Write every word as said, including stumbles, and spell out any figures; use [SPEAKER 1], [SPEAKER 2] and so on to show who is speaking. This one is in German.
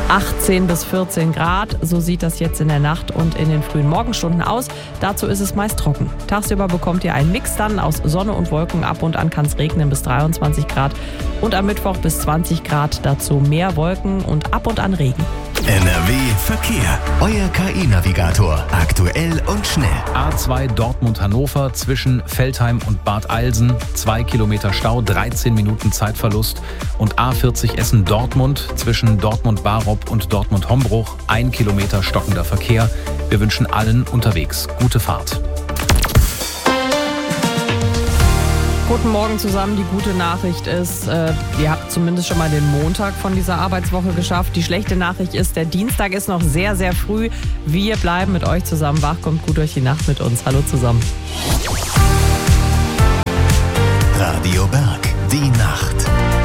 [SPEAKER 1] achtzehn bis vierzehn Grad, so sieht das jetzt in der Nacht und in den frühen Morgenstunden aus. Dazu ist es meist trocken. Tagsüber bekommt ihr einen Mix dann aus Sonne und Wolken. Ab und an kann es regnen bis dreiundzwanzig Grad und am Mittwoch bis zwanzig Grad. Dazu mehr Wolken und ab und an Regen.
[SPEAKER 2] N R W Verkehr. Euer K I-Navigator. Aktuell und schnell.
[SPEAKER 3] A zwei Dortmund-Hannover zwischen Veltheim und Bad Eilsen. Zwei Kilometer Stau, dreizehn Minuten Zeitverlust. Und A vierzig Essen-Dortmund zwischen Dortmund-Barob und Dortmund-Hombruch. Ein Kilometer stockender Verkehr. Wir wünschen allen unterwegs gute Fahrt.
[SPEAKER 1] Guten Morgen zusammen. Die gute Nachricht ist, äh, ihr habt zumindest schon mal den Montag von dieser Arbeitswoche geschafft. Die schlechte Nachricht ist, der Dienstag ist noch sehr, sehr früh. Wir bleiben mit euch zusammen wach. Kommt gut durch die Nacht mit uns. Hallo zusammen.
[SPEAKER 2] Radio Berg, die Nacht.